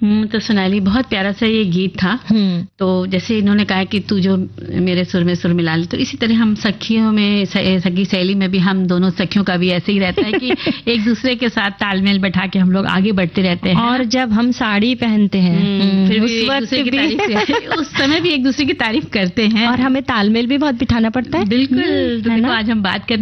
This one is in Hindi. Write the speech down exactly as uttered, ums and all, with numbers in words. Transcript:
हम्म, तो सोनाली, बहुत प्यारा सा ये गीत था। तो जैसे इन्होंने कहा कि तू जो मेरे सुर में सुर मिला ले, तो इसी तरह हम सखियों में, सखी सहेली में भी हम दोनों सखियों का भी ऐसे ही रहता है कि एक दूसरे के साथ तालमेल बैठा के हम लोग आगे बढ़ते रहते हैं। और जब हम साड़ी पहनते हैं फिर भी उस वक्त भी उस समय भी एक दूसरे की तारीफ करते हैं, और हमें तालमेल भी बहुत बिठाना पड़ता है। बिल्कुल। तो देखो, आज हम बात करने